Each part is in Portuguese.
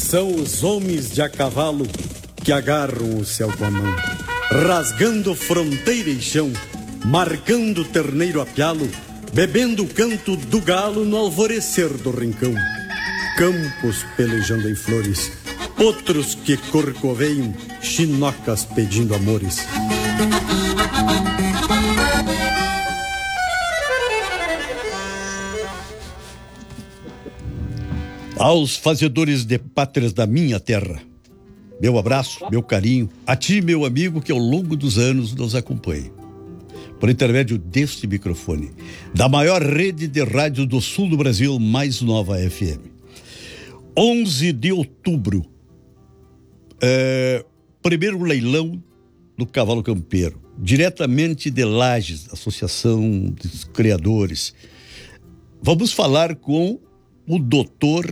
São os homens de a cavalo que agarram o céu com a mão, rasgando fronteira e chão, marcando o terneiro a pialo, bebendo o canto do galo no alvorecer do rincão. Campos pelejando em flores, outros que corcoveiam, chinocas pedindo amores. Aos fazedores de pátrias da minha terra, meu abraço, meu carinho, a ti, meu amigo, que ao longo dos anos nos acompanha. Por intermédio deste microfone, da maior rede de rádio do sul do Brasil, Mais Nova FM. 11 de outubro, primeiro leilão do cavalo campeiro, diretamente de Lages, Associação dos Criadores. Vamos falar com o doutor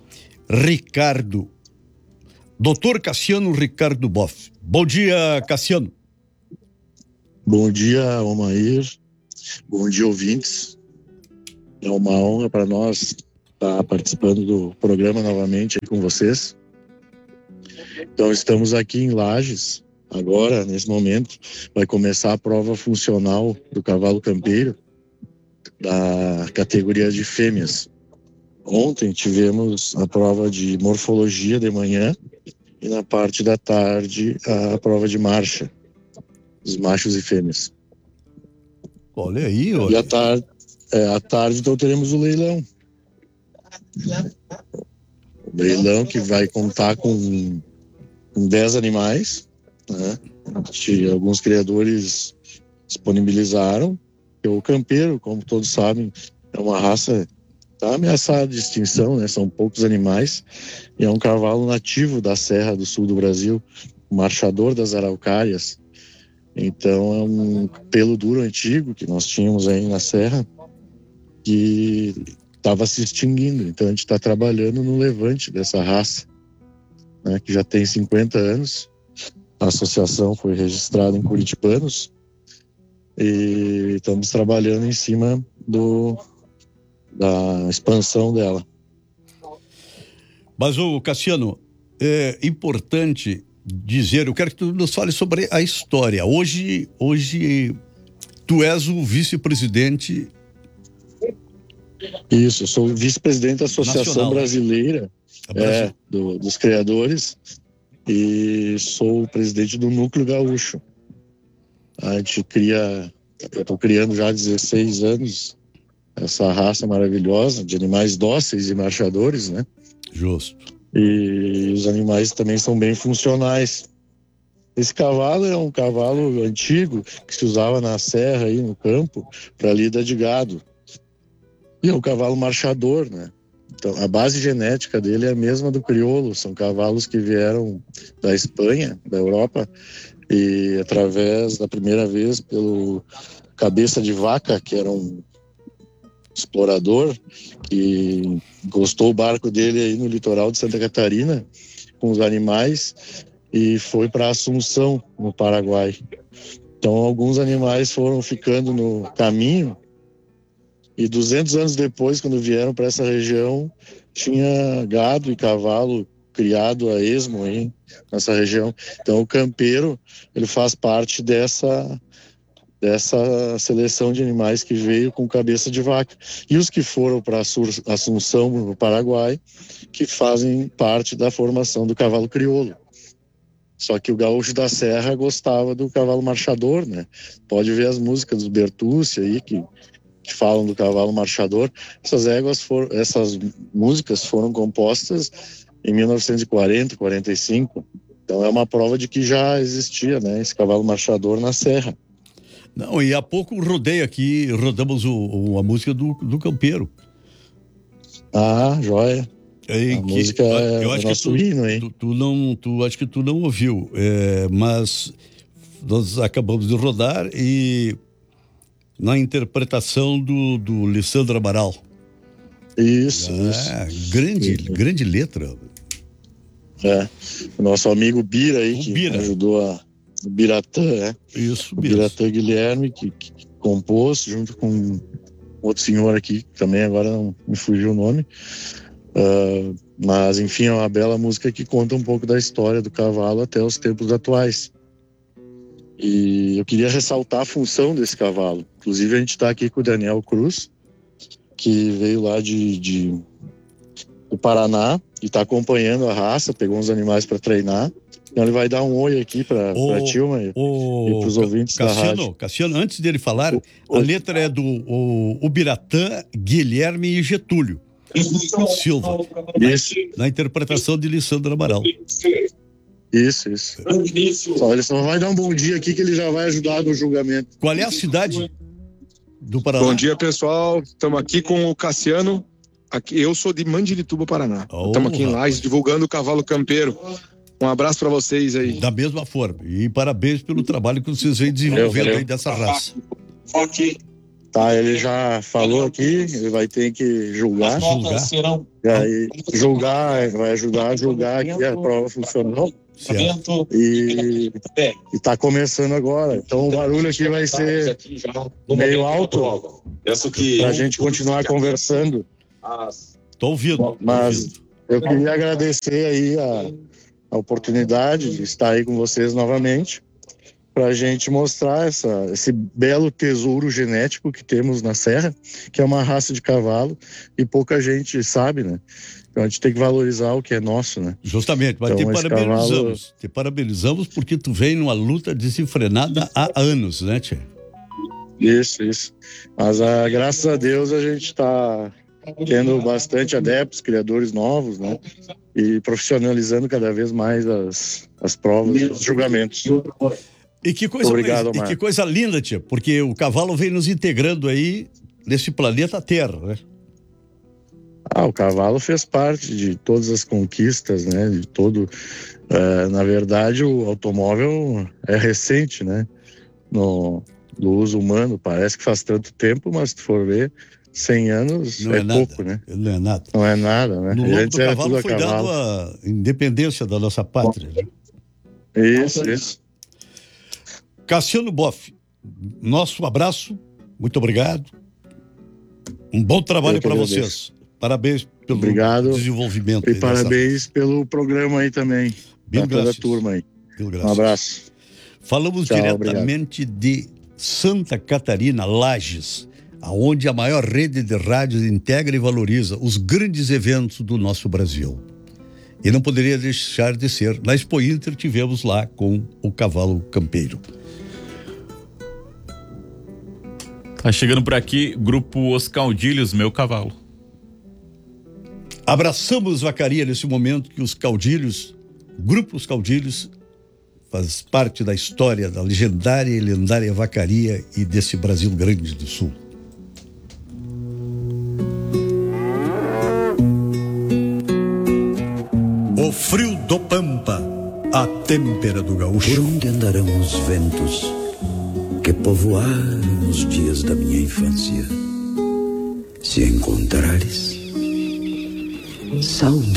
Cassiano Ricardo Boff. Bom dia, Cassiano. Bom dia, Omair. Bom dia, ouvintes. É uma honra para nós estar participando do programa novamente aí com vocês. Então, estamos aqui em Lages. Agora, nesse momento, vai começar a prova funcional do cavalo campeiro da categoria de fêmeas. Ontem tivemos a prova de morfologia de manhã e na parte da tarde a prova de marcha, os machos e fêmeas. Olha aí, olha. E à tarde então teremos o leilão. O leilão que vai contar com 10 animais, né? Alguns criadores disponibilizaram. O campeiro, como todos sabem, é uma raça está ameaçada de extinção, né? São poucos animais e é um cavalo nativo da Serra do Sul do Brasil, o marchador das araucárias. Então é um pelo duro antigo que nós tínhamos aí na Serra que estava se extinguindo. Então a gente está trabalhando no levante dessa raça, né? Que já tem 50 anos. A associação foi registrada em Curitibanos e estamos trabalhando em cima da expansão dela. Mas, Cassiano, é importante dizer, eu quero que tu nos fale sobre a história. Hoje tu és o vice-presidente. Isso, eu sou o vice-presidente da Associação Nacional, Brasileira dos Criadores e sou o presidente do Núcleo Gaúcho. Eu estou criando já há 16 anos essa raça maravilhosa de animais dóceis e marchadores, né? Justo. E os animais também são bem funcionais. Esse cavalo é um cavalo antigo que se usava na serra aí no campo para lida de gado. E é um cavalo marchador, né? Então a base genética dele é a mesma do crioulo, são cavalos que vieram da Espanha, da Europa, e através da primeira vez pelo Cabeça de Vaca, que era um explorador que encostou o barco dele aí no litoral de Santa Catarina com os animais e foi para Assunção, no Paraguai. Então alguns animais foram ficando no caminho e 200 anos depois, quando vieram para essa região, tinha gado e cavalo criado a esmo aí nessa região. Então o campeiro, ele faz parte dessa seleção de animais que veio com cabeça de vaca. E os que foram para Assunção, no Paraguai, que fazem parte da formação do cavalo crioulo. Só que o gaúcho da Serra gostava do cavalo marchador, né? Pode ver as músicas do Bertucci aí, que falam do cavalo marchador. Essas músicas foram compostas em 1940, 45. Então é uma prova de que já existia, né, esse cavalo marchador na Serra. Não, e há pouco rodamos a música do campeiro. Ah, joia. A música é o nosso hino, hein? Acho que tu não ouviu, mas nós acabamos de rodar e na interpretação do Lissandro Amaral. Isso. Grande letra. O nosso amigo Bira aí, que ajudou o Biratã, né? Isso o mesmo. Biratã Guilherme, que compôs junto com outro senhor aqui, que também agora não me fugiu o nome. Mas, enfim, é uma bela música que conta um pouco da história do cavalo até os tempos atuais. E eu queria ressaltar a função desse cavalo. Inclusive, a gente está aqui com o Daniel Cruz, que veio lá do Paraná e está acompanhando a raça, pegou uns animais para treinar. Então ele vai dar um oi aqui para a Tilma e para os ouvintes da rádio. Cassiano, antes dele falar, a letra é do Ubiratã, Guilherme e Getúlio Silva. Isso. Na interpretação de Lissandro Amaral. Isso. Ele só vai dar um bom dia aqui que ele já vai ajudar no julgamento. Qual é a cidade do Paraná? Bom dia, pessoal. Estamos aqui com o Cassiano. Aqui, eu sou de Mandirituba, Paraná. Estamos aqui em Lages divulgando o cavalo campeiro. Um abraço para vocês aí. Da mesma forma. E parabéns pelo trabalho que vocês vêm desenvolvendo aí dessa raça. Tá, ele já falou aqui, ele vai ter que julgar. E aí, vai ajudar a julgar aqui a prova funcionou. Certo. E tá começando agora. Então o barulho aqui vai ser meio alto pra gente continuar conversando. Tô ouvindo. Mas eu queria agradecer aí a oportunidade de estar aí com vocês novamente, para a gente mostrar esse belo tesouro genético que temos na Serra, que é uma raça de cavalo e pouca gente sabe, né? Então a gente tem que valorizar o que é nosso, né? Justamente, mas então, te parabenizamos porque tu vem numa luta desenfrenada há anos, né, Tchê? Isso. Mas graças a Deus a gente está tendo bastante adeptos, criadores novos, né? E profissionalizando cada vez mais as provas, os julgamentos. E que coisa, obrigado, e que coisa linda, tia, porque o cavalo vem nos integrando aí nesse planeta Terra, né? O cavalo fez parte de todas as conquistas, né? De todo, na verdade, o automóvel é recente, né? Do uso humano, parece que faz tanto tempo, mas se tu for ver, 100 anos não é pouco, né? Não é nada. Não é nada, né? No lombo do cavalo foi dado a independência da nossa pátria. Né? Isso. Cassiano Boff, nosso abraço, muito obrigado. Um bom trabalho para vocês. Parabéns pelo desenvolvimento. E parabéns pelo programa aí também. Para toda a turma aí. Um abraço. Falamos diretamente de Santa Catarina, Lages, aonde a maior rede de rádios integra e valoriza os grandes eventos do nosso Brasil. E não poderia deixar de ser. Na Expo Inter tivemos lá com o cavalo campeiro. Tá chegando por aqui, grupo Os Caudilhos, meu cavalo. Abraçamos Vacaria nesse momento que os caudilhos, grupo Os Caudilhos, faz parte da história da legendária e lendária Vacaria e desse Brasil Grande do Sul. O frio do Pampa, a têmpera do gaúcho. Por onde andarão os ventos que povoaram os dias da minha infância? Se encontrares, saudade